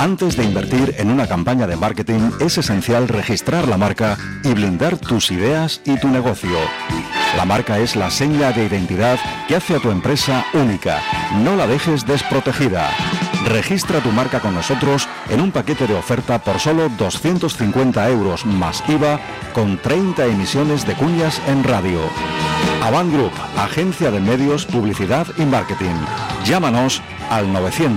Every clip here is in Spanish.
Antes de invertir en una campaña de marketing, es esencial registrar la marca y blindar tus ideas y tu negocio. La marca es la seña de identidad que hace a tu empresa única. No la dejes desprotegida. Registra tu marca con nosotros en un paquete de oferta por solo 250 euros más IVA, con 30 emisiones de cuñas en radio. Avant Group, agencia de medios, publicidad y marketing. Llámanos al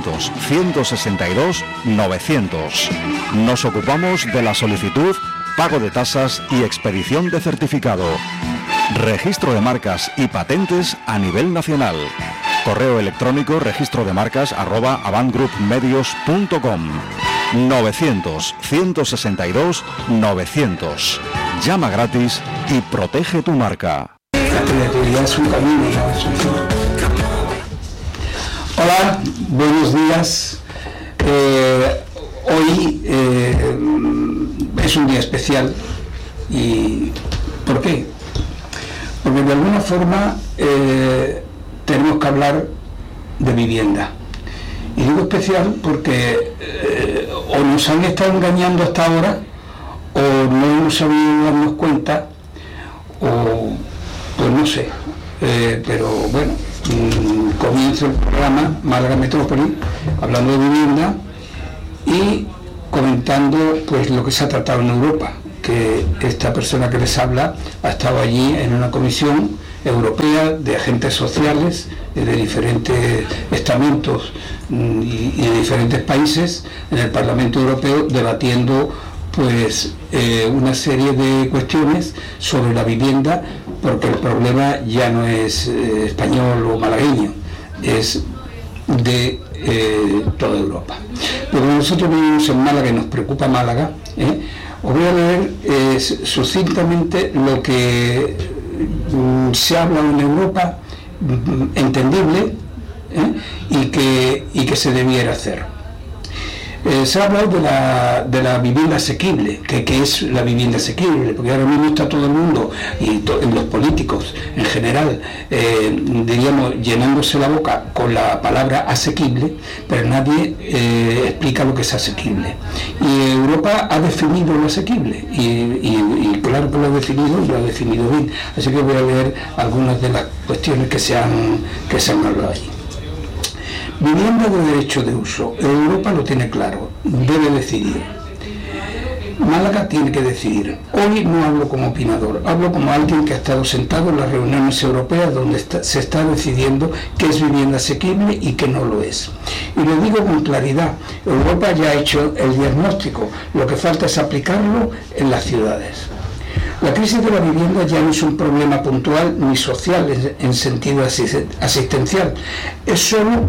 900-162-900. Nos ocupamos de la solicitud, pago de tasas y expedición de certificado. Registro de marcas y patentes a nivel nacional. Correo electrónico registrodemarcas@avantgroupmedios.com. 900-162-900. Llama gratis y protege tu marca. La creatividad es un camino. Hola, buenos días. Hoy es un día especial. ¿Y por qué? Porque de alguna forma tenemos que hablar de vivienda. Y digo especial porque o nos han estado engañando hasta ahora, o no hemos sabido darnos cuenta, o pues no sé. Pero bueno, comienzo el programa Málaga Metrópoli hablando de vivienda y comentando pues lo que se ha tratado en Europa, que esta persona que les habla ha estado allí en una comisión europea de agentes sociales de diferentes estamentos y de diferentes países en el Parlamento Europeo, debatiendo pues una serie de cuestiones sobre la vivienda, porque el problema ya no es español o malagueño, es de toda Europa. Pero nosotros vivimos en Málaga y nos preocupa Málaga, os voy a leer sucintamente lo que se habla en Europa, entendible, y que se debiera hacer. Se ha hablado de la vivienda asequible, que es la vivienda asequible, porque ahora mismo está todo el mundo, y los políticos en general, diríamos, llenándose la boca con la palabra asequible, pero nadie explica lo que es asequible. Y Europa ha definido lo asequible, y claro que lo ha definido, y lo ha definido bien. Así que voy a leer algunas de las cuestiones que se han hablado allí. Vivienda de derecho de uso. Europa lo tiene claro, debe decidir. Málaga tiene que decidir. Hoy no hablo como opinador, hablo como alguien que ha estado sentado en las reuniones europeas donde se está decidiendo qué es vivienda asequible y qué no lo es. Y lo digo con claridad, Europa ya ha hecho el diagnóstico, lo que falta es aplicarlo en las ciudades. La crisis de la vivienda ya no es un problema puntual ni social en sentido asistencial, es solo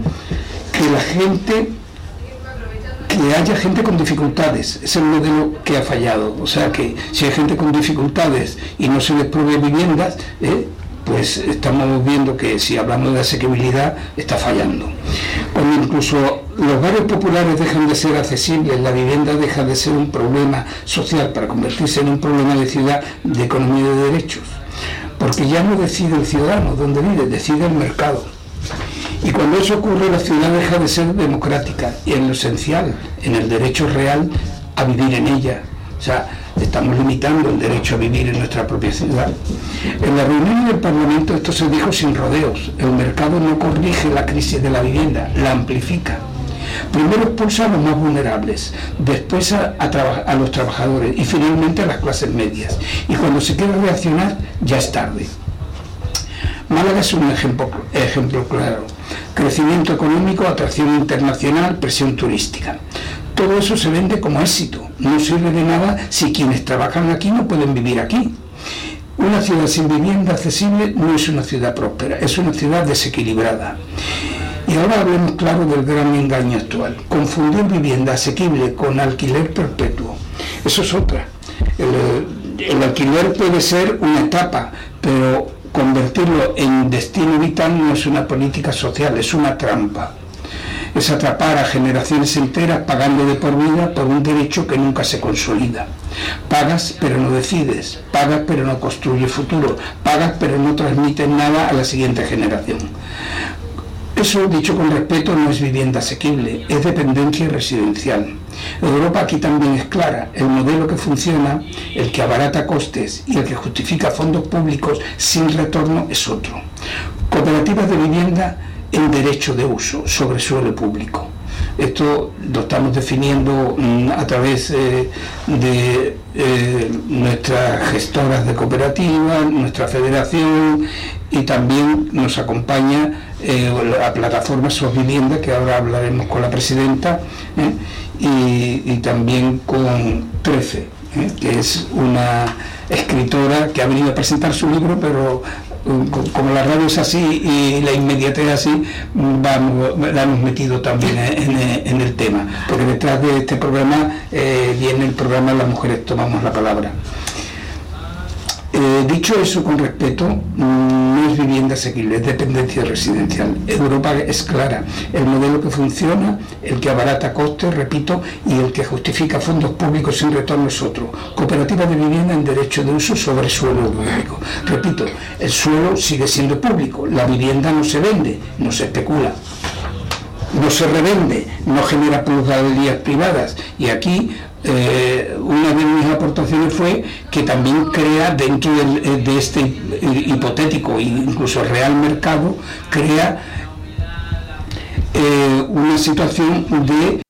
que haya gente con dificultades, es el modelo que ha fallado. O sea que si hay gente con dificultades y no se les provee viviendas, pues estamos viendo que si hablamos de asequibilidad está fallando. Cuando incluso los barrios populares dejan de ser accesibles, la vivienda deja de ser un problema social para convertirse en un problema de ciudad, de economía de derechos, porque ya no decide el ciudadano dónde vive, decide el mercado. Y cuando eso ocurre, la ciudad deja de ser democrática y en lo esencial, en el derecho real a vivir en ella. O sea, estamos limitando el derecho a vivir en nuestra propia ciudad. En la reunión del Parlamento esto se dijo sin rodeos. El mercado no corrige la crisis de la vivienda, la amplifica. Primero expulsa a los más vulnerables, después a los trabajadores y finalmente a las clases medias. Y cuando se quiere reaccionar, ya es tarde. Málaga es un ejemplo claro. Crecimiento económico, atracción internacional, presión turística. Todo eso se vende como éxito. No sirve de nada si quienes trabajan aquí no pueden vivir aquí. Una ciudad sin vivienda accesible no es una ciudad próspera, es una ciudad desequilibrada. Y ahora hablemos claro del gran engaño actual. Confundir vivienda asequible con alquiler perpetuo. Eso es otra. El alquiler puede ser una etapa, pero convertirlo en destino vital no es una política social, es una trampa. Es atrapar a generaciones enteras pagando de por vida por un derecho que nunca se consolida. Pagas pero no decides, pagas pero no construyes futuro, pagas pero no transmites nada a la siguiente generación. Eso, dicho con respeto, no es vivienda asequible, es dependencia residencial. Europa aquí también es clara. El modelo que funciona, el que abarata costes y el que justifica fondos públicos sin retorno es otro. Cooperativas de vivienda en derecho de uso sobre suelo público. Esto lo estamos definiendo a través de nuestras gestoras de cooperativas, nuestra federación, y también nos acompaña la plataforma SOS Vivienda, que ahora hablaremos con la presidenta, y también con 13, que es una escritora que ha venido a presentar su libro, pero como la radio es así y la inmediatez es así, la hemos metido también en el tema, porque detrás de este programa viene el programa Las Mujeres Tomamos la Palabra. Dicho eso con respeto, no es vivienda asequible, es dependencia residencial. Europa es clara, el modelo que funciona, el que abarata costes, repito, y el que justifica fondos públicos sin retorno es otro. Cooperativas de vivienda en derecho de uso sobre suelo público. Repito, el suelo sigue siendo público, la vivienda no se vende, no se especula, no se revende, no genera plusvalías privadas, y aquí una de mis aportaciones fue que también crea dentro de este hipotético e incluso real mercado, crea una situación de